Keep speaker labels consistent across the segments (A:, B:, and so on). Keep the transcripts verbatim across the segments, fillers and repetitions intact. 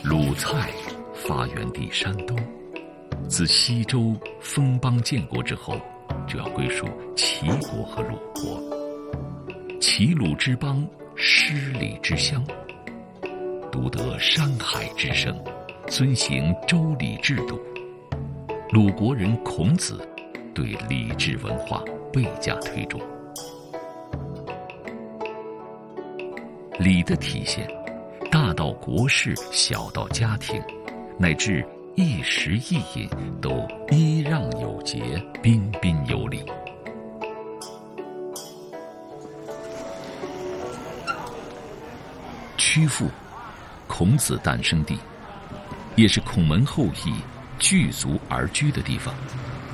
A: 鲁菜发源地山东，自西周封邦建国之后，就要归属齐国和鲁国。齐鲁之邦，诗礼之乡，独得山海之声，遵行周礼制度。鲁国人孔子对礼制文化倍加推重。礼的体现，大到国事，小到家庭，乃至一食一饮，都揖让有节，彬彬有礼。曲阜，孔子诞生地，也是孔门后裔聚族而居的地方。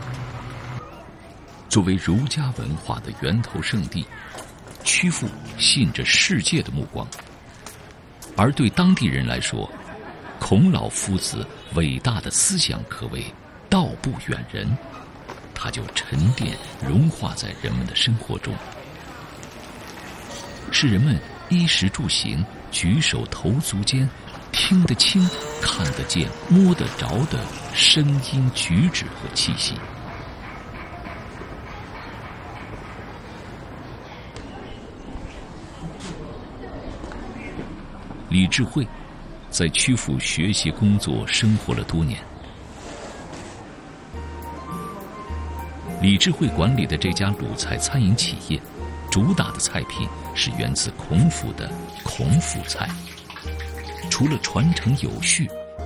A: 作为儒家文化的源头圣地，曲阜吸引着世界的目光。而对当地人来说，孔老夫子伟大的思想可谓道不远人，它就沉淀融化在人们的生活中，是人们衣食住行、举手投足间听得清、看得见、摸得着的声音、举止和气息。李智慧在曲阜学习、工作、生活了多年。李智慧管理的这家鲁菜餐饮企业，主打的菜品是源自孔府的孔府菜。除了传承有序，